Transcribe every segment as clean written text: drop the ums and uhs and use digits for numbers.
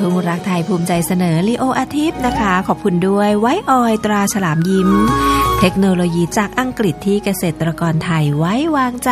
ทุ่งรักไทยภูมิใจเสนอลีโออาทิตย์นะคะขอบคุณด้วยไว้ออยตราฉลามยิ้มเทคโนโลยีจากอังกฤษที่เกษตรกรไทยไว้วางใจ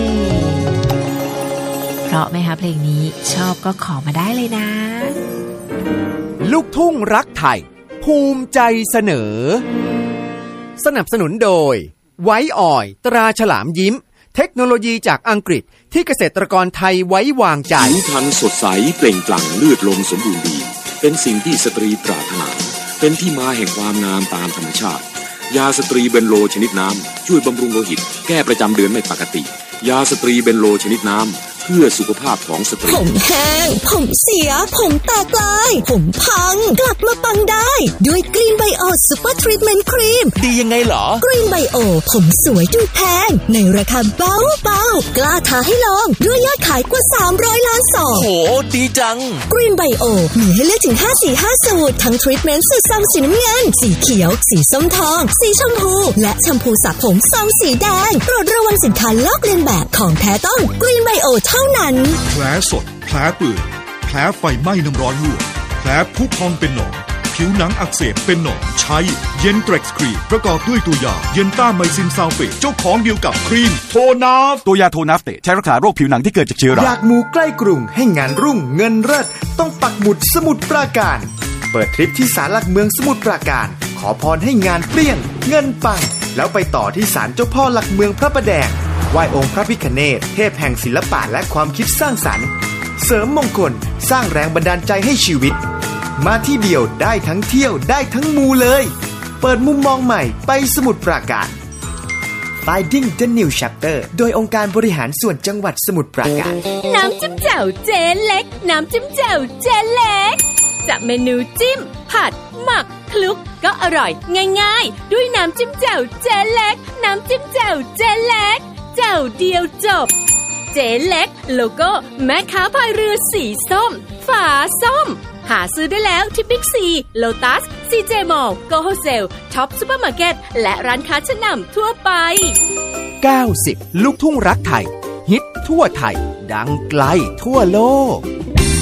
เพราะไหมคะเพลงนี้ชอบก็ขอมาได้เลยนะลูกทุ่งรักไทยภูมิใจเสนอสนับสนุนโดยไว้ออยตราฉลามยิ้มเทคโนโลยีจากอังกฤษที่เกษตรกรไทยไว้วางใจผิวพรรณสดใสเปล่งปลั่งเลือดลมสมบูรณ์ดีเป็นสิ่งที่สตรีปรารถนาเป็นที่มาแห่งความงามตามธรรมชาติยาสตรีเบนโลชนิดน้ำช่วยบำรุงโลหิตแก้ประจำเดือนไม่ปกติยาสตรีเบนโลชนิดน้ำเพื่อสุขภาพของสตรีผมแห้งผมเสียผมแตกลายผมพังกลับมาปังได้ด้วยกรีนไบโอซุปเปอร์ทรีทเมนต์ครีมดียังไงหรอกรีนไบโอผมสวยดูแพงในราคาเบาๆกล้าท้าให้ลองด้วยยอดขายกว่า300ล้านซองโหดีจังกรีนไบโอมีให้เลือกถึง5สี5สูตรทั้งทรีทเมนต์สูตรซองสีน้ำเงินสีเขียวสีส้มทองสีชมพูและแชมพูสระผมซองสีแดงโปรดระวังสินค้าลอกเลียนแบบของแท้ต้องกรีนไบโอเท่านั้นแผลสดแผลเปื่อยแผลไฟไหม้น้ำร้อนลวกแผลพุพองเป็นหนองผิวหนังอักเสบเป็นหนองใช้เย็นเทร็กซ์ครีมประกอบด้วยตัวยาเย็นต้าไมซินซัลเฟตเจ้าของเดียวกับครีมโทนาฟตัวยาโทนาฟเตใช้รักษาโรคผิวหนังที่เกิดจากเชื้อราอยากมูใกล้กรุงให้งานรุ่งเงินเลิศต้องปักหมุดสมุทรปราการเปิดทริปที่ศาลหลักเมืองสมุทรปราการขอพรให้งานเปรี้ยงเงินปังแล้วไปต่อที่ศาลเจ้าพ่อหลักเมืองพระประแดงไหว้องค์พระพิฆเนศเทพแห่งศิลปะและความคิดสร้างสรรค์เสริมมงคลสร้างแรงบันดาลใจให้ชีวิตมาที่เดียวได้ทั้งเที่ยวได้ทั้งมูเลยเปิดมุมมองใหม่ไปสมุทรปราการ Finding the New Chapter โดยองค์การบริหารส่วนจังหวัดสมุทรปราการน้ำจิ้มแจ่วเจ๊เล็กน้ำจิ้มแจ่วเจ๊เล็กจะเมนูจิ้มผัดหมักคลุกก็อร่อยง่ายๆด้วยน้ำจิ้มแจ่วเจ๊เล็กน้ำจิ้มแจ่วเจ๊เล็กแจ่วเดียวจบเจ๊เล็กโลโก้แม่ค้าพายเรือสีส้มฝาส้มหาซื้อได้แล้วที่บิ๊กซีโลตัสซีเจมอลล์โกโฮเซลท็อปซุปเปอร์มาร์เก็ตและร้านค้าชั้นนำทั่วไป 90ลูกทุ่งรักไทยฮิตทั่วไทยดังไกลทั่วโลก